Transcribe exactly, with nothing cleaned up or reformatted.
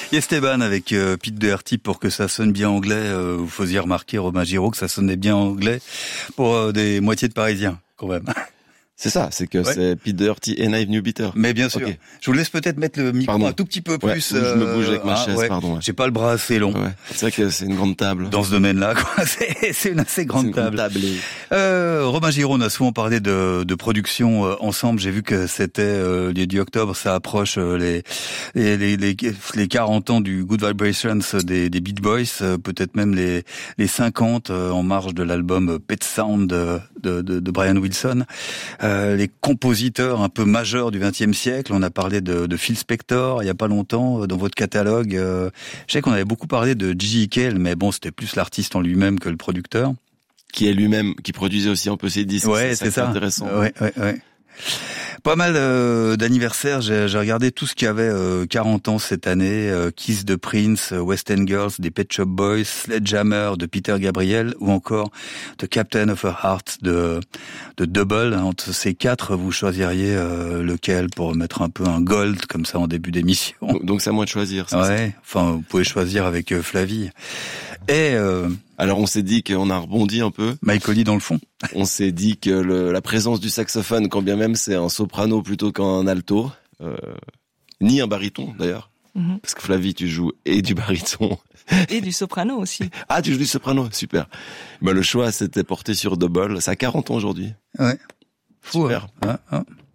Esteban avec euh, Pete Doherty pour que ça sonne bien anglais. Euh, vous faisiez remarquer, Romain Giraud, que ça sonnait bien anglais pour euh, des moitiés de Parisiens, quand même. C'est ça, c'est que ouais. c'est Pete Doherty et Nive Newbitter. Mais bien sûr. Okay. Je vous laisse peut-être mettre le micro pardon. un tout petit peu ouais, plus. Euh, je me bouge avec ma ah, chaise, ouais. pardon. Ouais. J'ai pas le bras assez long. Ouais. C'est vrai que c'est une grande table. Dans ce domaine-là, quoi. C'est, c'est une assez grande c'est une table. Grande table et... euh, Romain Giraud, on a souvent parlé de, de production euh, ensemble. J'ai vu que c'était euh, le dix octobre, ça approche euh, les, les, les, les, les quarante ans du Good Vibrations des, des Beach Boys, euh, peut-être même les, les cinquante euh, en marge de l'album Pet Sound de, de, de, de Brian Wilson. Euh, les compositeurs un peu majeurs du vingtième siècle. On a parlé de, de Phil Spector il y a pas longtemps dans votre catalogue. Euh, je sais qu'on avait beaucoup parlé de Gigi Hickel, mais bon, c'était plus l'artiste en lui-même que le producteur. Qui est lui-même, qui produisait aussi un peu ses disques. Ouais, c'est, c'est ça. ça. Intéressant. Ouais, ouais, ouais. Pas mal euh, d'anniversaires, j'ai, j'ai regardé tout ce qui avait euh, quarante ans cette année, euh, Kiss de Prince, West End Girls des Pet Shop Boys, Sledgehammer de Peter Gabriel ou encore The Captain of a Heart de, de Double. Entre ces quatre, vous choisiriez euh, lequel pour mettre un peu un gold comme ça en début d'émission. Donc c'est à moi de choisir. C'est ouais, ça. Enfin vous pouvez choisir avec euh, Flavie. Et euh, alors on s'est dit qu'on a rebondi un peu. Michael Lee dans le fond. On s'est dit que le, la présence du saxophone, quand bien même c'est un soprano plutôt qu'un alto, euh, ni un baryton d'ailleurs, mm-hmm. parce que Flavie tu joues et du baryton et du soprano aussi. Ah tu joues du soprano, super. Bah, le choix s'était porté sur Double, ça a quarante ans aujourd'hui. Ouais. Super. Hein, hein.